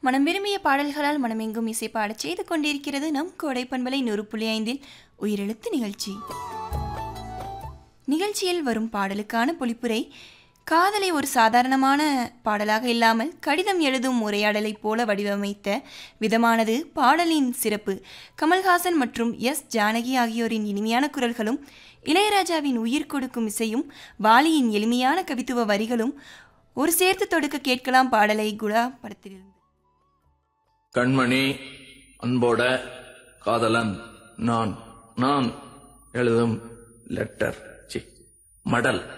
மனம் விரும்பிய பாடல்களால் மனமெங்கும் இசை பாடச் செய்து கொண்டிருக்கிறது நம் கோடை பண்பலை 100.5 உயிரெழுத்து நிகழ்ச்சி. நிகழ்ச்சியில் வரும் பாடலுக்கான பொழிப்புரை: காதலை ஒரு சாதாரணமான பாடலாக இல்லாமல் கடிதம் எழுதும் உரையாடலை போல வடிவமைத்த விதமானது பாடலின் சிறப்பு. கமல்ஹாசன் மற்றும் எஸ் ஜானகி ஆகியோரின் இனிமையான குரல்களும், இளையராஜாவின் உயிர் கொடுக்கும் இசையும், வாலியின் எளிமையான கவித்துவ வரிகளும் ஒரு சேர்த்து தொடுக்க கேட்கலாம் பாடலை குடா படத்திலிருந்து. கண்மணி, அன்போட காதலன் நான் எழுதும் லெட்டர் மடல்.